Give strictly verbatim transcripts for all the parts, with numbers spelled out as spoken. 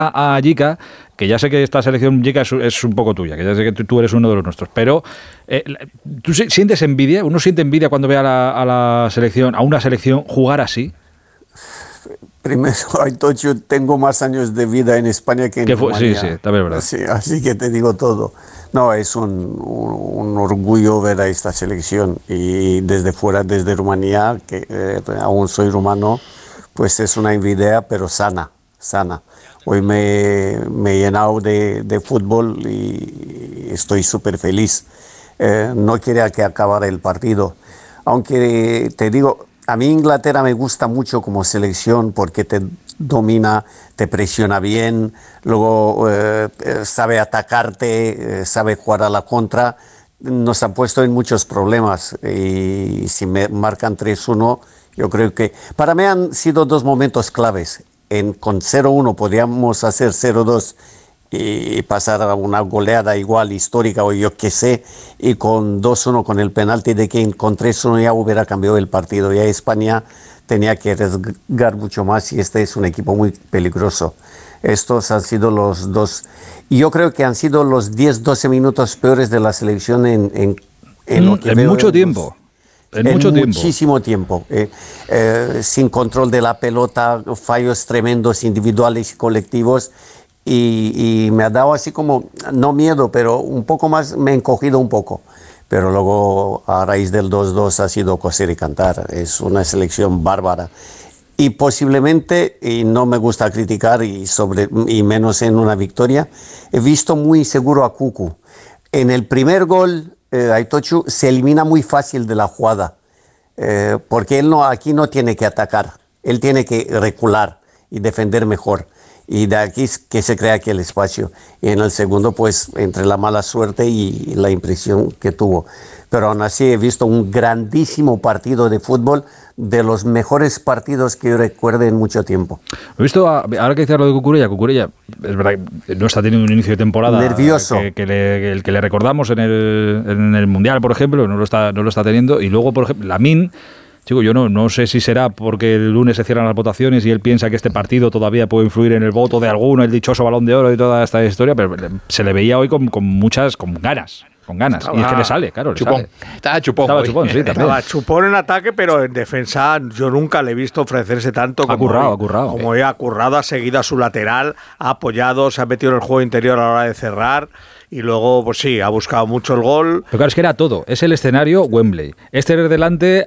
a Jica, que ya sé que esta selección Jica es, es un poco tuya, que ya sé que tú, tú eres uno de los nuestros, pero eh, ¿tú sientes envidia? ¿Uno siente envidia cuando ve a la, a la selección, a una selección jugar así? Primero, yo tengo más años de vida en España que en que fue, Rumanía. Sí, sí, también es verdad. Sí, así que te digo todo. No, es un, un, un orgullo ver a esta selección. Y desde fuera, desde Rumanía, que eh, aún soy rumano, pues es una envidia, pero sana, sana. Hoy me, me he llenado de, de fútbol y estoy súper feliz. Eh, no quería que acabara el partido. Aunque te digo, a mí Inglaterra me gusta mucho como selección porque te domina, te presiona bien, luego eh, sabe atacarte, eh, sabe jugar a la contra. Nos ha puesto en muchos problemas y si me marcan tres uno, yo creo que para mí han sido dos momentos claves. En, con cero uno podíamos hacer cero dos y pasar a una goleada igual histórica o yo qué sé, y con dos uno con el penalti de Kane, con tres uno ya hubiera cambiado el partido. Ya España tenía que arriesgar mucho más y este es un equipo muy peligroso. Estos han sido los dos, y yo creo que han sido los diez doce minutos peores de la selección en, en, en, lo que en veo mucho en tiempo. Los, En, en mucho muchísimo tiempo, tiempo. Eh, eh, sin control de la pelota, fallos tremendos individuales y colectivos. Y, y me ha dado así como, no miedo, pero un poco más, me he encogido un poco. Pero luego, a raíz del dos dos, ha sido coser y cantar. Es una selección bárbara. Y posiblemente, y no me gusta criticar, y, sobre, y menos en una victoria, he visto muy seguro a Cucu. En el primer gol, eh, Aitochu se elimina muy fácil de la jugada, eh, porque él no, aquí no tiene que atacar, él tiene que recular y defender mejor. Y de aquí es que se crea aquel espacio. Y en el segundo, pues, entre la mala suerte y la impresión que tuvo. Pero aún así he visto un grandísimo partido de fútbol, de los mejores partidos que yo recuerde en mucho tiempo. He visto, a, ahora que decías lo de Cucurella, Cucurella, es verdad que no está teniendo un inicio de temporada nervioso. Que, que le, el que le recordamos en el, en el Mundial, por ejemplo, no lo está, no lo está teniendo. Y luego, por ejemplo, Lamine. Chico, yo no, no sé si será porque el lunes se cierran las votaciones y él piensa que este partido todavía puede influir en el voto de alguno, el dichoso Balón de Oro y toda esta historia, pero se le veía hoy con, con muchas, con ganas, con ganas. Estaba, y es que le sale, claro, le chupón. sale. Estaba chupón. Estaba chupón, sí, también. Estaba chupón en ataque, pero en defensa yo nunca le he visto ofrecerse tanto como ha currado, hoy. Ha currado. Como hoy ha currado, ha seguido a su lateral, ha apoyado, se ha metido en el juego interior a la hora de cerrar. Y luego, pues sí, ha buscado mucho el gol. Pero claro, es que era todo. Es el escenario Wembley. Es tener delante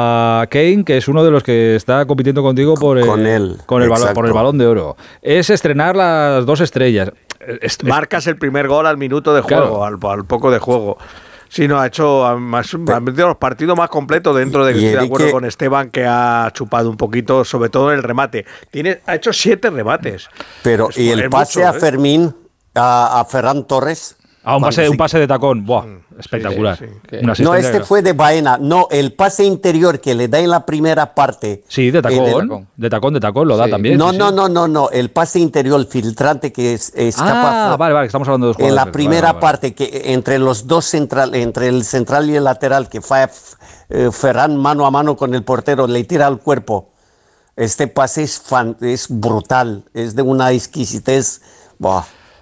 a Kane, que es uno de los que está compitiendo contigo por el, con él, con el balón, por el Balón de Oro. Es estrenar las dos estrellas. Es, Marcas el primer gol al minuto de juego, claro. al, al poco de juego. Sí, no, ha hecho ha metido los partidos más completos dentro de que estoy de acuerdo que, con Esteban, que ha chupado un poquito, sobre todo en el remate. Tiene, ha hecho siete remates. Pero, es, y el pase mucho, a Fermín... ¿eh? A, a Ferran Torres. Ah, un pase, un pase de tacón. Buah, espectacular. Sí, sí, sí. No, este fue de Baena. No, el pase interior que le da en la primera parte. Sí, de tacón. El, de tacón, de tacón, lo da sí. también. No, sí, no, sí. no, no, no. El pase interior, el filtrante que es, es ah, capaz. Ah, vale, vale, estamos hablando de dos jugadores. En la primera vale, vale, parte, que entre los dos central, entre el central y el lateral, que fue eh, Ferran mano a mano con el portero, le tira al cuerpo. Este pase es, fan, es brutal. Es de una exquisitez. Buah.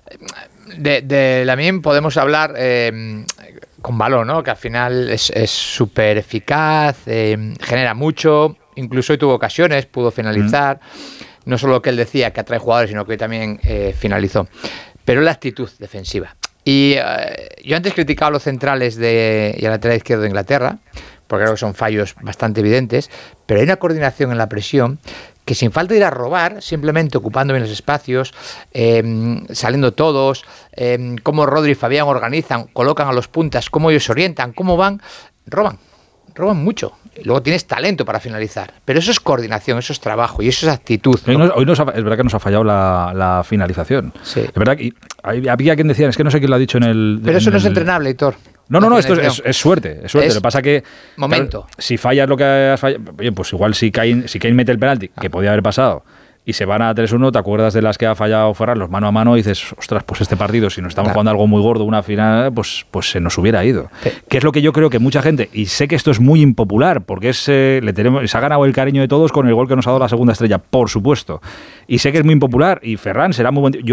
De, de Lamine podemos hablar eh, con balón, ¿no? Que al final es súper eficaz, eh, genera mucho, incluso hoy tuvo ocasiones, pudo finalizar. Mm. No solo lo que él decía, que atrae jugadores, sino que hoy también eh, finalizó. Pero la actitud defensiva. Y eh, yo antes criticaba a los centrales de, y al lateral izquierdo de Inglaterra, porque creo que son fallos bastante evidentes, pero hay una coordinación en la presión que sin falta de ir a robar, simplemente ocupando bien los espacios, eh, saliendo todos, eh, cómo Rodri y Fabián organizan, colocan a los puntas, cómo ellos se orientan, cómo van, roban, roban mucho. Luego tienes talento para finalizar, pero eso es coordinación, eso es trabajo y eso es actitud. Hoy, nos, hoy nos ha, es verdad que nos ha fallado la, la finalización. Sí. Es verdad que había quien decía, es que no sé quién lo ha dicho en el... Pero eso en no es el, entrenable, Héctor. No, no, no, esto es, es suerte, es suerte. Es lo que pasa que momento. Claro, si fallas lo que has fallado, oye, pues igual si Kane, si Kane mete el penalti, ah. que podía haber pasado, y se van a tres uno, te acuerdas de las que ha fallado Ferran, los mano a mano, y dices, ostras, pues este partido, si nos estamos claro. jugando algo muy gordo, una final, pues, pues se nos hubiera ido. Sí. Que es lo que yo creo que mucha gente, y sé que esto es muy impopular, porque es eh, le tenemos, se ha ganado el cariño de todos con el gol que nos ha dado la segunda estrella, por supuesto. Y sé que es muy impopular, y Ferran será muy buen... Yo